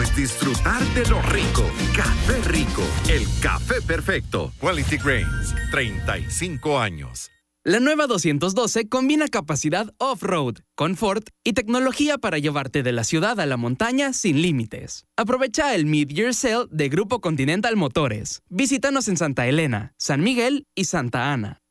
es disfrutar de lo rico. Café Rico, el café perfecto. Quality Grains, 35 años. La nueva 212 combina capacidad off-road, confort y tecnología para llevarte de la ciudad a la montaña sin límites. Aprovecha el Mid-Year Sale de Grupo Continental Motores. Visítanos en Santa Elena, San Miguel y Santa Ana.